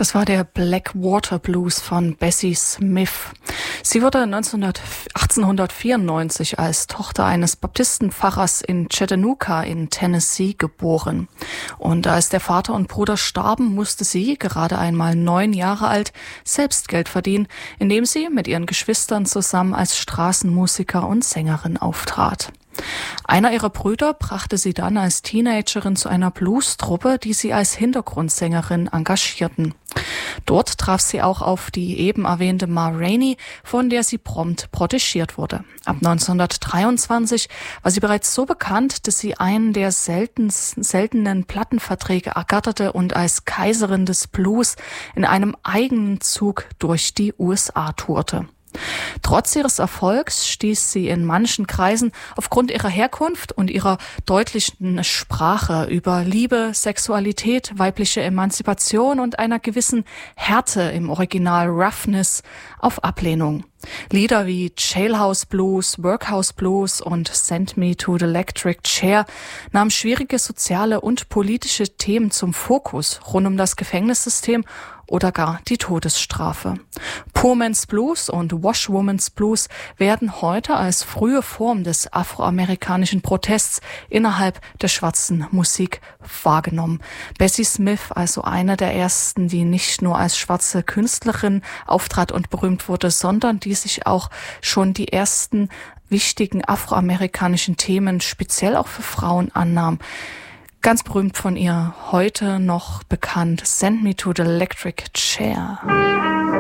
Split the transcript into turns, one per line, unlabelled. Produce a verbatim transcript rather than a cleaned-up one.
Das war der Blackwater Blues von Bessie Smith. Sie wurde achtzehnhundertvierundneunzig als Tochter eines Baptistenpfarrers in Chattanooga in Tennessee geboren. Und als der Vater und Bruder starben, musste sie, gerade einmal neun Jahre alt, selbst Geld verdienen, indem sie mit ihren Geschwistern zusammen als Straßenmusiker und Sängerin auftrat. Einer ihrer Brüder brachte sie dann als Teenagerin zu einer Blues-Truppe, die sie als Hintergrundsängerin engagierten. Dort traf sie auch auf die eben erwähnte Ma Rainey, von der sie prompt protegiert wurde. Ab neunzehnhundertdreiundzwanzig war sie bereits so bekannt, dass sie einen der seltenen Plattenverträge ergatterte und als Kaiserin des Blues in einem eigenen Zug durch die U S A tourte. Trotz ihres Erfolgs stieß sie in manchen Kreisen aufgrund ihrer Herkunft und ihrer deutlichen Sprache über Liebe, Sexualität, weibliche Emanzipation und einer gewissen Härte, im Original Roughness, auf Ablehnung. Lieder wie Jailhouse Blues, Workhouse Blues und Send Me to the Electric Chair nahmen schwierige soziale und politische Themen zum Fokus rund um das Gefängnissystem oder gar die Todesstrafe. Poor Man's Blues und Washwoman's Blues werden heute als frühe Form des afroamerikanischen Protests innerhalb der schwarzen Musik wahrgenommen. Bessie Smith, also eine der ersten, die nicht nur als schwarze Künstlerin auftrat und berühmt wurde, sondern die sich auch schon die ersten wichtigen afroamerikanischen Themen speziell auch für Frauen annahm. Ganz berühmt von ihr, heute noch bekannt, Send Me to the Electric Chair.